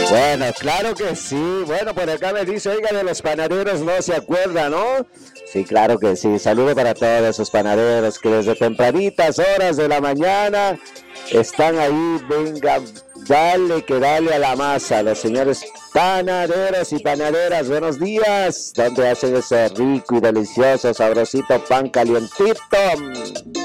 Bueno, claro que sí. Bueno, por acá me dice, oiga, de los panaderos no se acuerda, ¿no? Sí, claro que sí. Saludo para todos esos panaderos que desde tempranitas horas de la mañana están ahí. Venga, dale que dale a la masa. Los señores panaderos y panaderas, buenos días. ¿Dónde hacen ese rico y delicioso, sabrosito pan calientito?